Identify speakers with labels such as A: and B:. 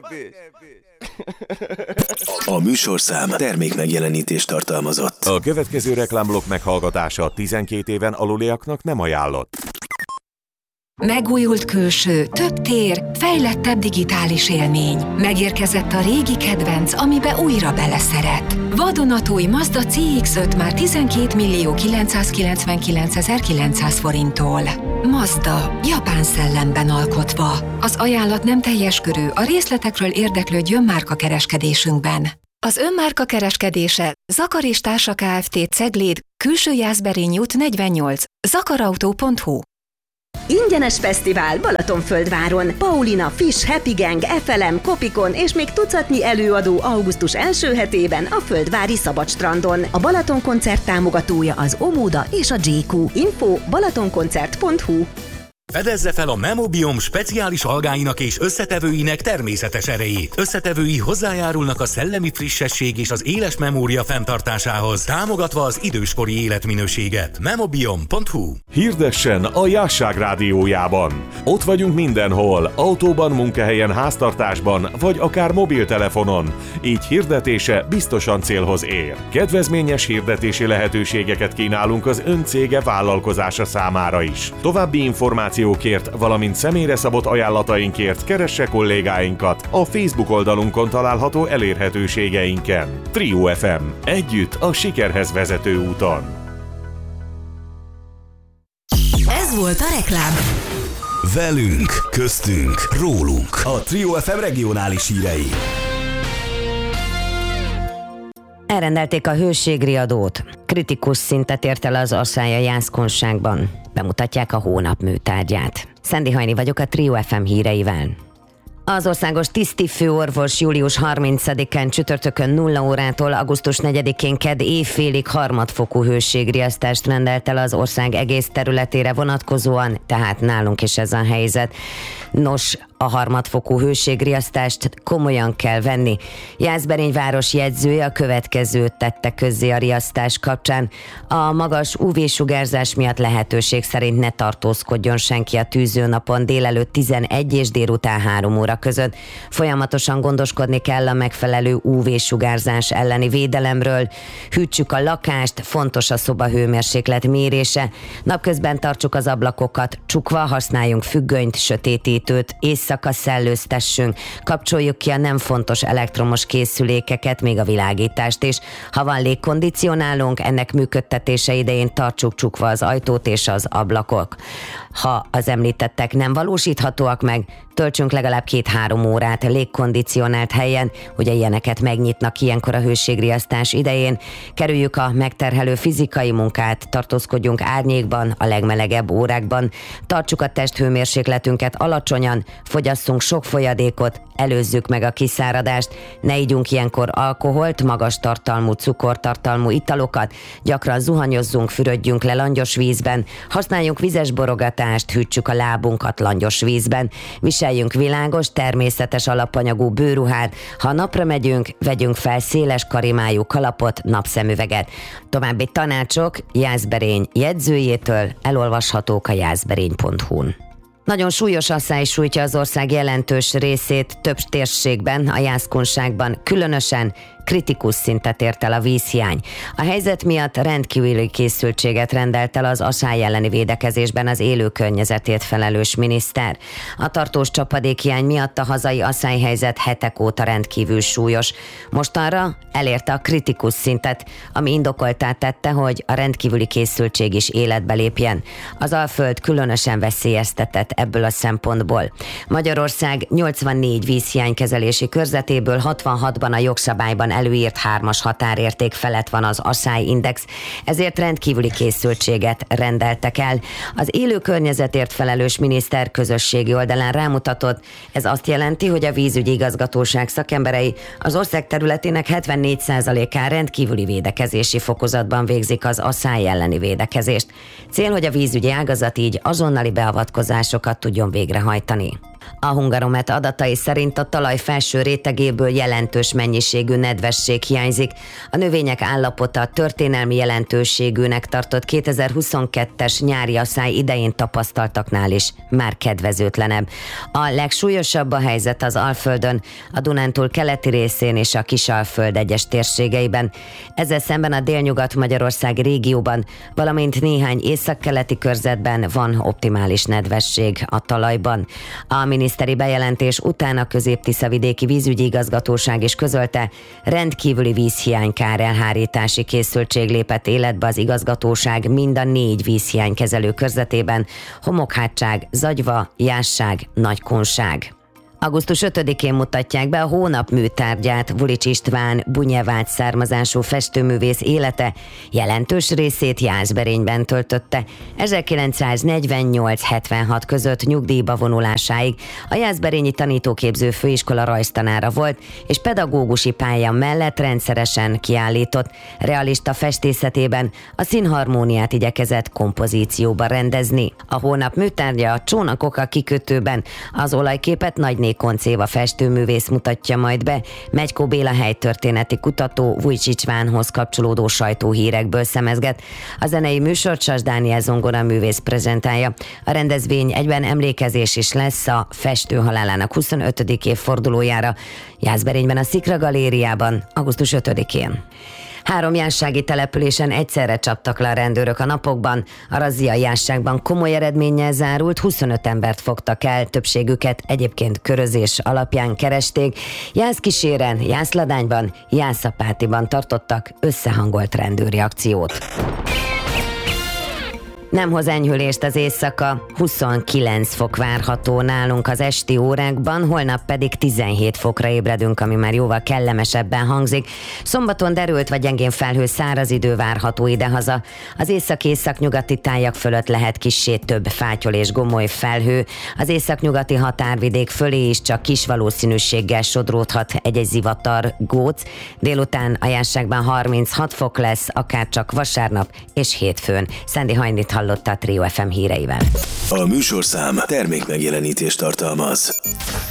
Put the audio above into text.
A: A műsorszám termék megjelenítést tartalmazott.
B: A következő reklámblokk meghallgatása 12 éven aluliaknak nem ajánlott.
C: Megújult külső, több tér, fejlettebb digitális élmény. Megérkezett a régi kedvenc, amibe újra beleszeret. Vadonatúj Mazda CX-5 már 12.999.900 forinttól. Mazda, japán szellemben alkotva. Az ajánlat nem teljes körű, a részletekről érdeklődjön márkakereskedésünkben. Az önmárka kereskedése Zakar és Társa Kft. Cegléd, Külső Jászberény út 48, zakarautó.hu.
D: Ingyenes fesztivál Balatonföldváron. Paulina, Fish, Happy Gang, FLM, Kopikon és még tucatnyi előadó augusztus első hetében a Földvári Szabadstrandon. A Balaton koncert támogatója az Omoda és a JQ. Info balatonkoncert.hu.
E: Fedezze fel a Memobiom speciális algáinak és összetevőinek természetes erejét. Összetevői hozzájárulnak a szellemi frissesség és az éles memória fenntartásához, támogatva az időskori életminőséget. Memobiom.hu.
B: Hirdessen a Jásság rádiójában. Ott vagyunk mindenhol, autóban, munkahelyen, háztartásban, vagy akár mobiltelefonon. Így hirdetése biztosan célhoz ér. Kedvezményes hirdetési lehetőségeket kínálunk az ön cége vállalkozása számára is. További információkért, valamint személyre szabott ajánlatainkért keresse kollégáinkat a Facebook oldalunkon található elérhetőségeinken. Trio FM. Együtt a sikerhez vezető úton.
C: Ez volt a reklám.
A: Velünk, köztünk, rólunk. A Trio FM regionális hírei.
F: Elrendelték a hőségriadót. Kritikus szintet ért el az asszály a Jászkunságban. Bemutatják a hónap műtárgyát. Szendi Hajni vagyok a Trio FM híreivel. Az országos tisztifőorvos július 30-án csütörtökön 0 órától augusztus 4-én kedd éjfélig harmadfokú hőségriasztást rendelt el az ország egész területére vonatkozóan, tehát nálunk is ez a helyzet. Nos, a harmadfokú hőségriasztást komolyan kell venni. Jászberény város jegyzője a következőt tette közzé a riasztás kapcsán. A magas UV-sugárzás miatt lehetőség szerint ne tartózkodjon senki a tűzőnapon délelőtt 11 és délután 3 óra között. Folyamatosan gondoskodni kell a megfelelő UV-sugárzás elleni védelemről. Hűtsük a lakást, fontos a szoba hőmérséklet mérése. Napközben tartsuk az ablakokat csukva, használjunk függönyt, sötétítőt, éjszaka szellőztessünk, kapcsoljuk ki a nem fontos elektromos készülékeket, még a világítást is. Ha van légkondicionálónk, ennek működtetése idején tartsuk csukva az ajtót és az ablakok. Ha az említettek nem valósíthatóak meg, töltsünk legalább 2-3 órát légkondicionált helyen, ugye ilyeneket megnyitnak ilyenkor a hőségriasztás idején. Kerüljük a megterhelő fizikai munkát, tartózkodjunk árnyékban, a legmelegebb órákban, tartsuk a testhőmérsékletünket alacsonyan, fogyasszunk sok folyadékot, előzzük meg a kiszáradást, ne ígyunk ilyenkor alkoholt, magas tartalmú, cukortartalmú italokat, gyakran zuhanyozzunk, fürödjünk le langyos vízben, használjunk vizes borogatást, hűtsük a lábunkat langyos vízben, viseljünk világos, természetes alapanyagú bőrruhát, ha napra megyünk, vegyünk fel széles karimájú kalapot, napszemüveget. További tanácsok Jászberény jegyzőjétől elolvashatók a jászberény.hu-n. Nagyon súlyos asszály sújtja az ország jelentős részét több térségben, a Jászkunságban különösen kritikus szintet ért el a vízhiány. A helyzet miatt rendkívüli készültséget rendelt el az asszály elleni védekezésben az élő környezetért felelős miniszter. A tartós csapadékhiány miatt a hazai asszályhelyzet hetek óta rendkívül súlyos. Mostanra elérte a kritikus szintet, ami indokolttá tette, hogy a rendkívüli készültség is életbe lépjen. Az Alföld különösen veszélyeztetett ebből a szempontból. Magyarország 84 vízhiánykezelési körzetéből 66-ban a jogszabályban előírt 3-as határérték felett van az asszályindex, ezért rendkívüli készültséget rendeltek el. Az élő környezetért felelős miniszter közösségi oldalán rámutatott, ez azt jelenti, hogy a vízügyi igazgatóság szakemberei az ország területének 74%-án rendkívüli védekezési fokozatban végzik az asszály elleni védekezést. Cél, hogy a vízügyi ágazat így azonnali beavatkozásokat tudjon végrehajtani. A Hungaromet adatai szerint a talaj felső rétegéből jelentős mennyiségű nedvesség hiányzik. A növények állapota történelmi jelentőségűnek tartott 2022-es nyári asszály idején tapasztaltaknál is már kedvezőtlenebb. A legsúlyosabb a helyzet az Alföldön, a Dunántúl keleti részén és a Kisalföld egyes térségeiben. Ezzel szemben a délnyugat-magyarországi régióban, valamint néhány északkeleti körzetben van optimális nedvesség a talajban. A miniszteri bejelentés után a Közép-Tiszavidéki Vízügyi Igazgatóság is közölte, rendkívüli vízhiánykár elhárítási készültség lépett életbe az igazgatóság mind a 4 vízhiánykezelő körzetében: Homokhátság, Zagyva, Jásság, Nagykunság. Augusztus 5-én mutatják be a hónap műtárgyát. Vulics István bunyevágy származású festőművész élete jelentős részét Jászberényben töltötte. 1948-76 között nyugdíjba vonulásáig a Jászberényi Tanítóképző Főiskola rajztanára volt, és pedagógusi pálya mellett rendszeresen kiállított. Realista festészetében a színharmóniát igyekezett kompozícióba rendezni. A hónap műtárgya a Csónakok a kikötőben. Az olajképet Nagyné Koncéva festőművész mutatja majd be. Megykó Béla helytörténeti kutató Vulics Istvánhoz kapcsolódó sajtóhírekből szemezget. A zenei műsort Sas Dániel zongoraművész prezentálja. A rendezvény egyben emlékezés is lesz a festő halálának 25. évfordulójára Jászberényben a Szikra Galériában augusztus 5-én. 3 jászsági településen egyszerre csaptak le a rendőrök a napokban. A razzia Jászságban komoly eredménnyel zárult, 25 embert fogtak el, többségüket egyébként körözés alapján keresték. Jászkíséren, Jászladányban, Jászapátiban tartottak összehangolt rendőri akciót. Nem hoz enyhülést az éjszaka, 29 fok várható nálunk az esti órákban, holnap pedig 17 fokra ébredünk, ami már jóval kellemesebben hangzik. Szombaton derült vagy gyengén felhő száraz idő várható idehaza. Az észak-északnyugati tájak fölött lehet kissé több fátyol és gomoly felhő. Az északnyugati határvidék fölé is csak kis valószínűséggel sodródhat egy-egy zivatar, góc. Délután a Jászságban 36 fok lesz, akár csak vasárnap és hétfőn. Szendi Hajnit hallotta a Trio FM híreivel.
A: A műsorszám termékmegjelenítést tartalmaz.